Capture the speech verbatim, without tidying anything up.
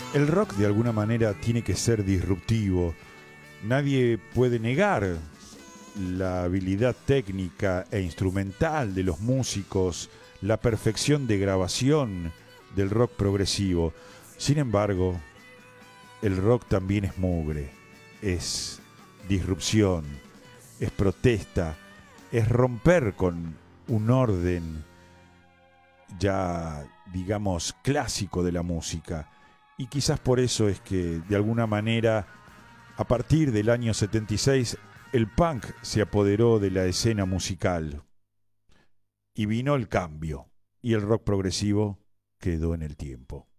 El rock de alguna manera tiene que ser disruptivo. Nadie puede negar la habilidad técnica e instrumental de los músicos, la perfección de grabación del rock progresivo. Sin embargo, el rock también es mugre, es disrupción, es protesta, es romper con un orden ya, digamos, clásico de la música. Y quizás por eso es que, de alguna manera, a partir del año setenta y seis, el punk se apoderó de la escena musical. Y vino el cambio. Y el rock progresivo quedó en el tiempo.